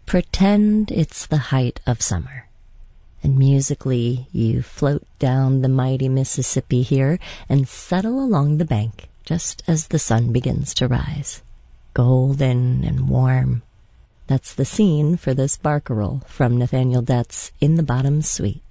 Pretend it's the height of summer, and musically you float down the mighty Mississippi here and settle along the bank just as the sun begins to rise, golden and warm. That's the scene for this barcarolle from Nathaniel Dett's In the Bottom Suite.